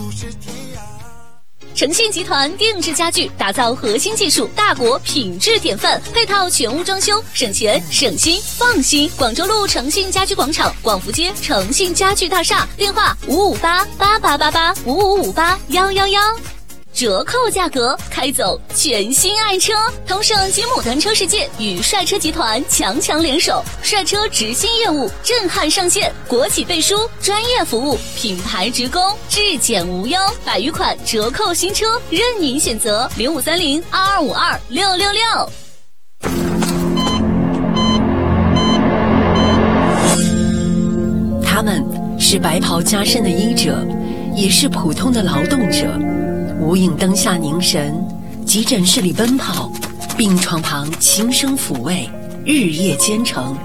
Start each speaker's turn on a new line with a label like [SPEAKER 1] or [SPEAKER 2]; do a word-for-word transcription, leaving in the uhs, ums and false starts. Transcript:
[SPEAKER 1] 诚信集团定制家具，打造核心技术大国品质典范，配套全屋装修，省钱省心放心。广州路诚信家居广场，广福街诚信家具大厦，电话五五八八八八八五五五八幺幺幺。折扣价格，开走全新爱车。同盛吉姆单车世界与帅车集团强强联手，帅车直新业务震撼上线，国企背书，专业服务，品牌直供，质检无忧，百余款折扣新车任您选择。零五三零二二五二六六六。
[SPEAKER 2] 他们是白袍加身的医者，也是普通的劳动者。无影灯下凝神，急诊室里奔跑，病床旁轻声抚慰，日夜兼程。